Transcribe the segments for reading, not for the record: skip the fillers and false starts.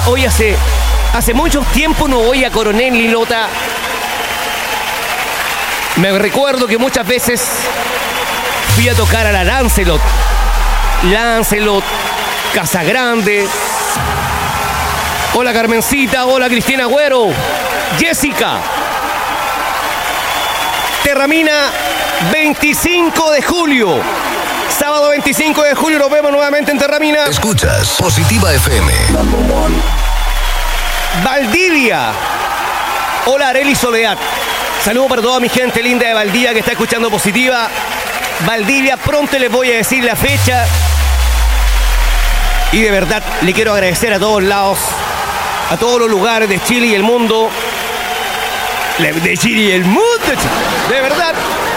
Hoy hace mucho tiempo no voy a Coronel Lilota. Me recuerdo que muchas veces fui a tocar a la Lancelot, Casagrande. Hola Carmencita, hola Cristina Agüero, Jessica. Terramina, 25 de julio. Sábado 25 de julio nos vemos nuevamente en Terramina. Escuchas Positiva FM. Valdivia. Hola Arely Soledad. Saludos para toda mi gente linda de Valdivia que está escuchando Positiva. Valdivia, pronto les voy a decir la fecha. Y de verdad le quiero agradecer a todos lados, a todos los lugares de Chile y el mundo. De Chile y el mundo, de verdad.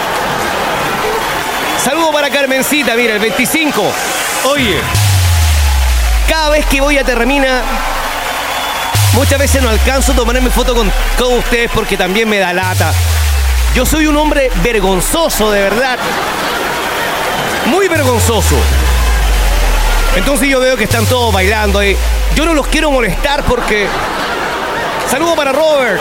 Saludo para Carmencita, mira, el 25. Oye, cada vez que voy a Terramina, muchas veces no alcanzo a tomarme foto con todos ustedes porque también me da lata. Yo soy un hombre vergonzoso, de verdad. Muy vergonzoso. Entonces yo veo que están todos bailando ahí. Yo no los quiero molestar porque... Saludo para Robert.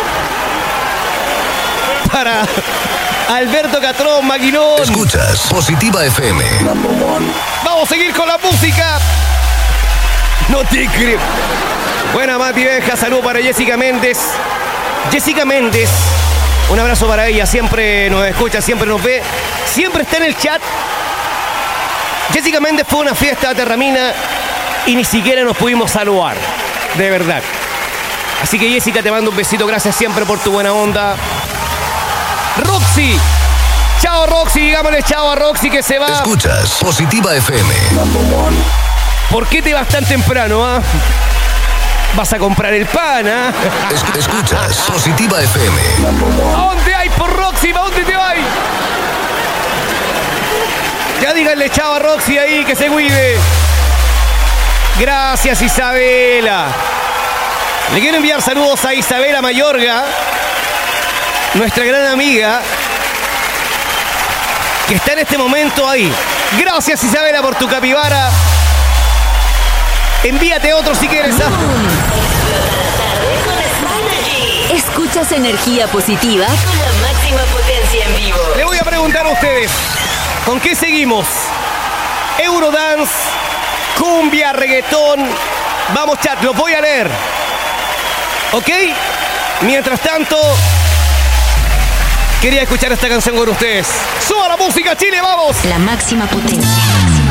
Para Alberto Catrón, Maquinón. Escuchas Positiva FM. Vamos a seguir con la música. No te creo. Buena Mati Benja, saludo para Jessica Méndez. Jessica Méndez, un abrazo para ella. Siempre nos escucha, siempre nos ve, siempre está en el chat. Jessica Méndez fue a una fiesta a Terramina y ni siquiera nos pudimos saludar. De verdad. Así que Jessica, te mando un besito. Gracias siempre por tu buena onda. Roxy. Chao Roxy, digámosle chao a Roxy que se va. Escuchas Positiva FM. ¿Por qué te vas tan temprano, ah? Vas a comprar el pan, ah. Escuchas Positiva FM. ¿A dónde hay por Roxy? ¿A dónde te vas? Ya díganle chao a Roxy ahí, que se cuide. Gracias, Isabela. Le quiero enviar saludos a Isabela Mayorga, nuestra gran amiga, que está en este momento ahí. Gracias, Isabela, por tu capibara. Envíate otro si quieres. Escuchas energía positiva con la máxima potencia en vivo. Le voy a preguntar a ustedes, ¿con qué seguimos? Eurodance, cumbia, reggaetón. Vamos, chat, los voy a leer. ¿Ok? Mientras tanto, quería escuchar esta canción con ustedes. ¡Suba la música, Chile, vamos! La máxima potencia.